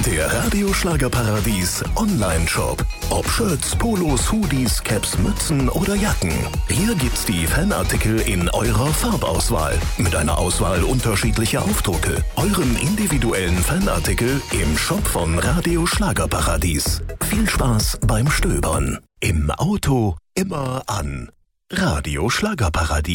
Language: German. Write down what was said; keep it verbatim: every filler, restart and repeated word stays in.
Der Radio Schlagerparadies Online-Shop. Ob Shirts, Polos, Hoodies, Caps, Mützen oder Jacken. Hier gibt's die Fanartikel in eurer Farbauswahl. Mit einer Auswahl unterschiedlicher Aufdrucke. Euren individuellen Fanartikel im Shop von Radio Schlagerparadies. Viel Spaß beim Stöbern. Im Auto immer an. Radio Schlagerparadies.